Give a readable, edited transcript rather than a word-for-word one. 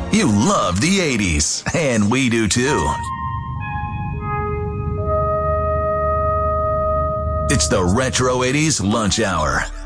You love the 80s, and we do too. It's the Retro 80s Lunch Hour